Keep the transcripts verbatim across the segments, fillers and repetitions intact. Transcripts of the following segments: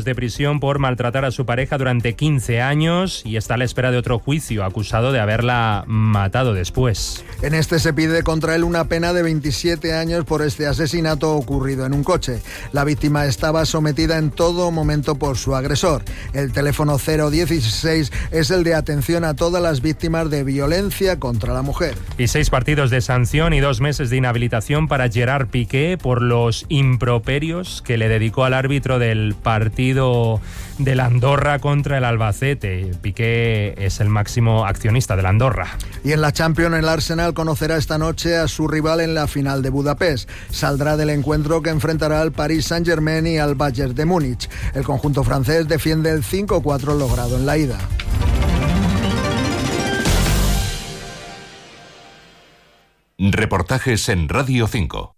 de prisión por maltratar a su pareja durante quince años y está a la espera de otro juicio, acusado de haberla matado después. En este se pide contra él una pena de veintisiete años por este asesinato ocurrido en un coche. La víctima estaba sometida en todo momento por su agresor. El teléfono cero dieciséis es el de atención a todas las víctimas de violencia contra la mujer. Y seis partidos de sanción y dos meses de inhabilitación para Gerard Piqué por los improperios que le dedicó al árbitro del partido del Andorra contra el Albacete. Piqué es el máximo accionista del Andorra. Y en la Champions, el Arsenal conocerá esta noche a su rival en la final de Budapest. Saldrá del encuentro que enfrentará al Paris Saint-Germain y al Bayern de Múnich. El conjunto francés defiende el cinco cuatro logrado en la ida. Reportajes en Radio cinco.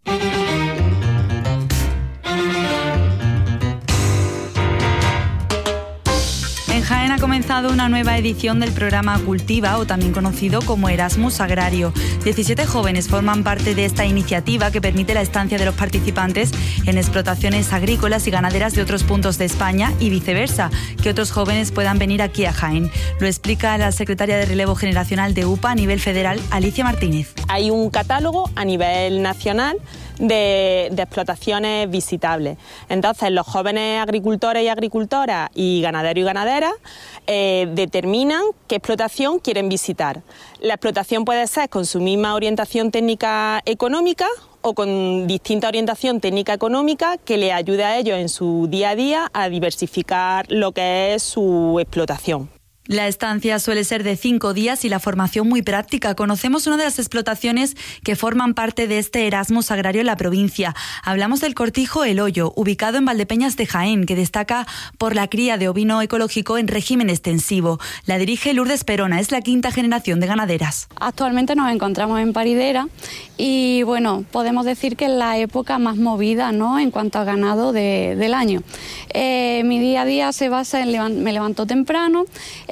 En Jaén ha comenzado una nueva edición del programa Cultiva, o también conocido como Erasmus Agrario. diecisiete jóvenes forman parte de esta iniciativa que permite la estancia de los participantes en explotaciones agrícolas y ganaderas de otros puntos de España y viceversa, que otros jóvenes puedan venir aquí a Jaén. Lo explica la secretaria de Relevo Generacional de U P A a nivel federal, Alicia Martínez. Hay un catálogo a nivel nacional De, de explotaciones visitables. Entonces, los jóvenes agricultores y agricultoras y ganaderos y ganaderas eh, determinan qué explotación quieren visitar. La explotación puede ser con su misma orientación técnica económica o con distinta orientación técnica económica que le ayude a ellos en su día a día a diversificar lo que es su explotación. La estancia suele ser de cinco días y la formación muy práctica. Conocemos una de las explotaciones que forman parte de este Erasmus Agrario en la provincia. Hablamos del Cortijo El Hoyo, ubicado en Valdepeñas de Jaén, que destaca por la cría de ovino ecológico en régimen extensivo. La dirige Lourdes Perona, es la quinta generación de ganaderas. Actualmente nos encontramos en paridera y bueno, podemos decir que es la época más movida, ¿no?, en cuanto a ganado de, del año. Eh, mi día a día se basa en levan- me levanto temprano,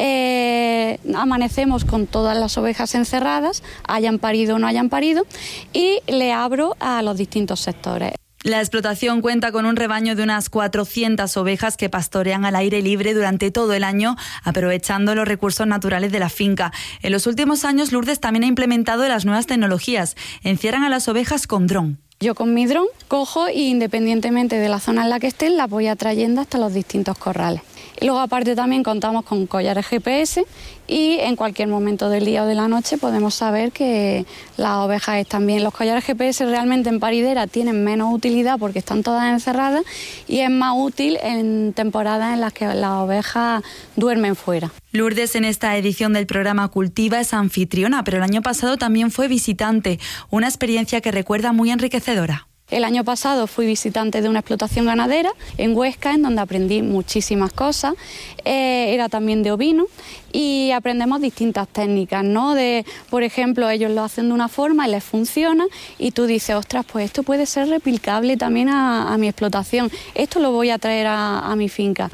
eh, amanecemos con todas las ovejas encerradas, hayan parido o no hayan parido, y le abro a los distintos sectores. La explotación cuenta con un rebaño de unas cuatrocientas ovejas que pastorean al aire libre durante todo el año, aprovechando los recursos naturales de la finca. En los últimos años, Lourdes también ha implementado las nuevas tecnologías. Encierran a las ovejas con dron. Yo con mi dron cojo y independientemente de la zona en la que estén, las voy atrayendo hasta los distintos corrales. Y luego aparte también contamos con collares G P S y en cualquier momento del día o de la noche podemos saber que las ovejas están bien. Los collares G P S realmente en paridera tienen menos utilidad porque están todas encerradas y es más útil en temporadas en las que las ovejas duermen fuera. Lourdes en esta edición del programa Cultiva es anfitriona, pero el año pasado también fue visitante, una experiencia que recuerda muy enriquecedora. El año pasado fui visitante de una explotación ganadera en Huesca, en donde aprendí muchísimas cosas. Eh, era también de ovino y aprendemos distintas técnicas, ¿no? De, por ejemplo, ellos lo hacen de una forma y les funciona y tú dices, ostras, pues esto puede ser replicable también a, a mi explotación. Esto lo voy a traer a, a mi finca.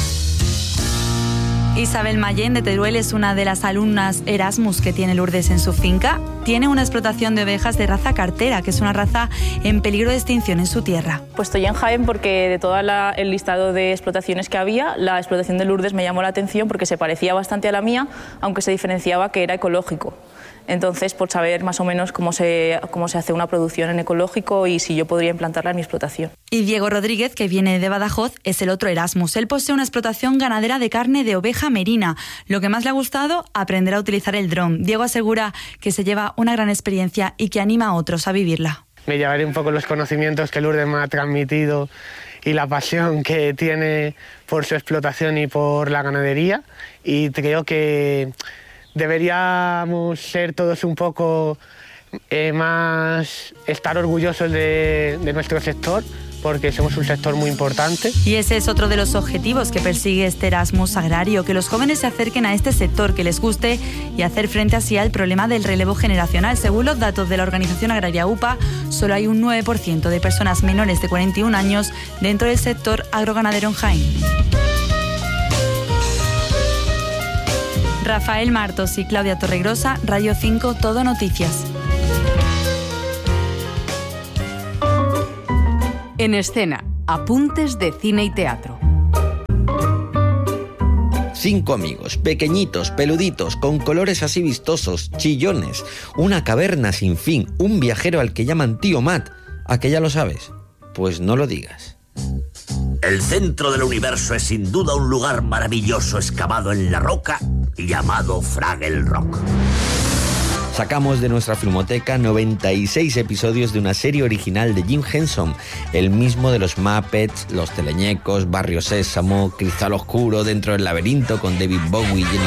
Isabel Mayén de Teruel es una de las alumnas Erasmus que tiene Lourdes en su finca. Tiene una explotación de ovejas de raza cartera, que es una raza en peligro de extinción en su tierra. Pues estoy en Jaén porque de todo el listado de explotaciones que había, la explotación de Lourdes me llamó la atención porque se parecía bastante a la mía, aunque se diferenciaba que era ecológico. Entonces, por saber más o menos cómo se, cómo se hace una producción en ecológico y si yo podría implantarla en mi explotación. Y Diego Rodríguez, que viene de Badajoz, es el otro Erasmus. Él posee una explotación ganadera de carne de oveja merina. Lo que más le ha gustado, aprender a utilizar el dron. Diego asegura que se lleva una gran experiencia y que anima a otros a vivirla. Me llevaré un poco los conocimientos que Lourdes me ha transmitido y la pasión que tiene por su explotación y por la ganadería, y creo que deberíamos ser todos un poco eh, más, estar orgullosos de, de nuestro sector, porque somos un sector muy importante. Y ese es otro de los objetivos que persigue este Erasmus Agrario, que los jóvenes se acerquen a este sector, que les guste y hacer frente así al problema del relevo generacional. Según los datos de la Organización Agraria U P A, solo hay un nueve por ciento de personas menores de cuarenta y un años dentro del sector agroganadero en Jaén. Rafael Martos y Claudia Torregrosa, Radio cinco, Todo Noticias. En escena, apuntes de cine y teatro. cinco amigos, pequeñitos, peluditos, con colores así vistosos, chillones, una caverna sin fin, un viajero al que llaman Tío Matt. ¿A que ya lo sabes? Pues no lo digas. El centro del universo es sin duda un lugar maravilloso excavado en la roca llamado Fraggle Rock. Sacamos de nuestra filmoteca noventa y seis episodios de una serie original de Jim Henson, el mismo de los Muppets, Los Teleñecos, Barrio Sésamo, Cristal Oscuro, Dentro del Laberinto con David Bowie, Jennifer